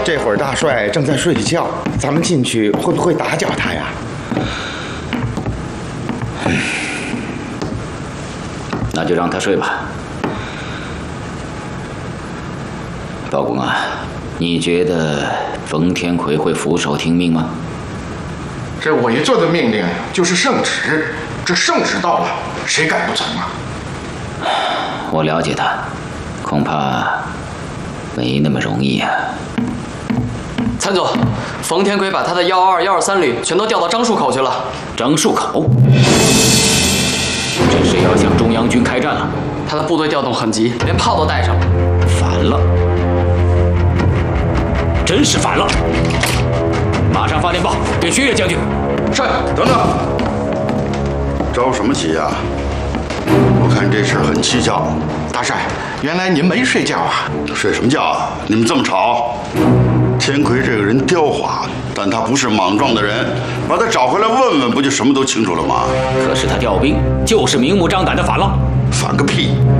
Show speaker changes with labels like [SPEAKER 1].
[SPEAKER 1] 这会儿大帅正在睡觉，咱们进去会不会打搅他呀？
[SPEAKER 2] 那就让他睡吧。包公啊，你觉得冯天魁会俯首听命吗？
[SPEAKER 3] 这委座的命令就是圣旨，这圣旨到了，谁敢不从啊？
[SPEAKER 2] 我了解他，恐怕没那么容易啊。
[SPEAKER 4] 参总，冯天魁把他的122、123旅全都调到樟树口去了。
[SPEAKER 2] 樟树口，这是要向中央军开战了。
[SPEAKER 4] 他的部队调动很急，连炮都带上了。
[SPEAKER 2] 反了，真是反了！马上发电报给薛岳将军。
[SPEAKER 4] 是。
[SPEAKER 5] 等等，着什么急呀？我看这事很蹊跷。
[SPEAKER 3] 大帅，原来您没睡觉啊？
[SPEAKER 5] 睡什么觉啊？你们这么吵！天魁这个人刁滑，但他不是莽撞的人，把他找回来问问，不就什么都清楚了吗？
[SPEAKER 2] 可是他调兵就是明目张胆的反了。
[SPEAKER 5] 反个屁！